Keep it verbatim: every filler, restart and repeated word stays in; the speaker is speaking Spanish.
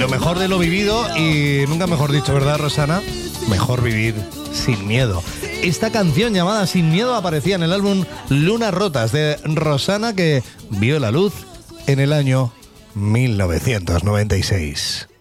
lo mejor de lo vivido y nunca mejor dicho, ¿verdad, Rosana? Mejor vivir sin miedo. Esta canción llamada Sin Miedo aparecía en el álbum Lunas Rotas de Rosana, que vio la luz en el año mil novecientos noventa y seis.